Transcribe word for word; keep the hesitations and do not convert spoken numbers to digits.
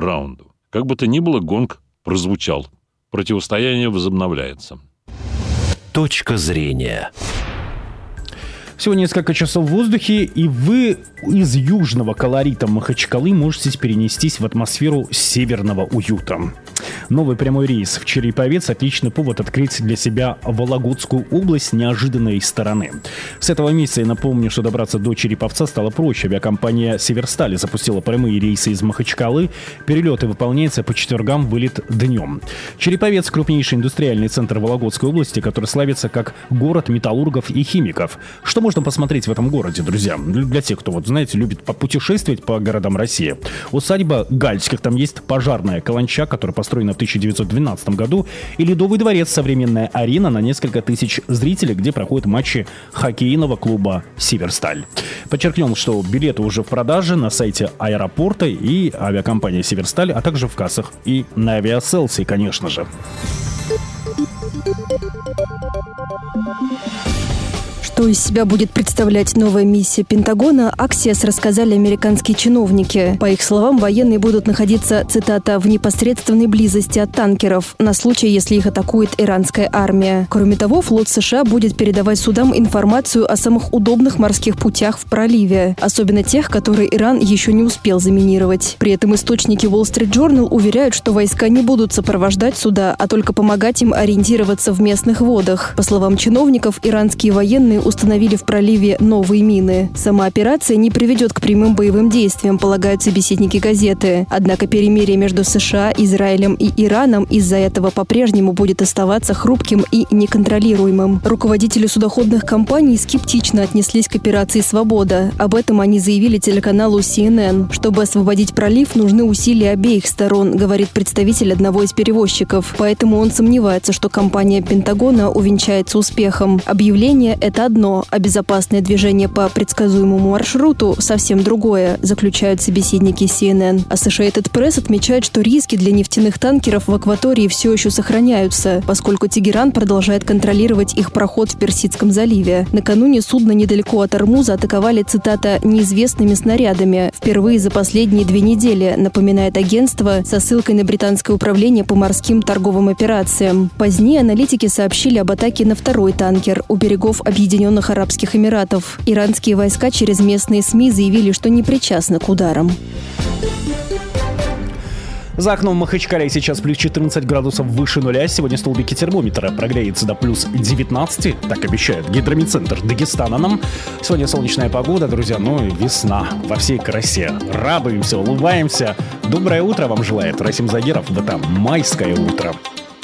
раунду. Как бы то ни было, гонг прозвучал. Противостояние возобновляется. Точка зрения. Всего несколько часов в воздухе, и вы из южного колорита Махачкалы можете перенестись в атмосферу северного уюта. Новый прямой рейс в Череповец – отличный повод открыть для себя Вологодскую область с неожиданной стороны. С этого месяца я напомню, что добраться до Череповца стало проще. Авиакомпания «Северсталь» запустила прямые рейсы из Махачкалы. Перелеты выполняются по четвергам, вылет днем. Череповец – крупнейший индустриальный центр Вологодской области, который славится как город металлургов и химиков. Что можно посмотреть в этом городе, друзья? Для тех, кто, вот, знаете, любит попутешествовать по городам России. Усадьба Гальских, там есть пожарная каланча, которая построена в тысяча девятьсот двенадцатом году, и Ледовый дворец, современная арена на несколько тысяч зрителей, где проходят матчи хоккейного клуба «Северсталь». Подчеркнем, что билеты уже в продаже на сайте аэропорта и авиакомпании «Северсталь», а также в кассах и на авиаселсе, конечно же. Что из себя будет представлять новая миссия Пентагона, Axios рассказали американские чиновники. По их словам, военные будут находиться, цитата, «в непосредственной близости от танкеров» на случай, если их атакует иранская армия. Кроме того, флот США будет передавать судам информацию о самых удобных морских путях в проливе, особенно тех, которые Иран еще не успел заминировать. При этом источники Wall Street Journal уверяют, что войска не будут сопровождать суда, а только помогать им ориентироваться в местных водах. По словам чиновников, иранские военные установили в проливе новые мины. Сама операция не приведет к прямым боевым действиям, полагают собеседники газеты. Однако перемирие между США, Израилем и Ираном из-за этого по-прежнему будет оставаться хрупким и неконтролируемым. Руководители судоходных компаний скептично отнеслись к операции «Свобода». Об этом они заявили телеканалу си эн эн. Чтобы освободить пролив, нужны усилия обеих сторон, говорит представитель одного из перевозчиков. Поэтому он сомневается, что кампания Пентагона увенчается успехом. Объявление – это одно, а безопасное движение по предсказуемому маршруту – совсем другое, заключают собеседники си эн эн. Associated Press отмечает, что риски для нефтяных танкеров в акватории все еще сохраняются, поскольку Тегеран продолжает контролировать их проход в Персидском заливе. Накануне судно недалеко от Ормуза атаковали, цитата, «неизвестными снарядами». Впервые за последние две недели, напоминает агентство со ссылкой на британское управление по морским торговым операциям. Позднее аналитики сообщили об атаке на второй танкер у берегов Объединенных Арабских Эмиратов. Иранские войска через местные СМИ заявили, что не причастны к ударам. За окном Махачкале сейчас плюс четырнадцать градусов выше нуля. Сегодня столбики термометра прогреются до плюс девятнадцать. Так обещает Гидромедцентр Дагестана нам. Сегодня солнечная погода, друзья, ну и весна во всей красе. Радуемся, улыбаемся. Доброе утро вам желает Расим Загиров. Да там майское утро.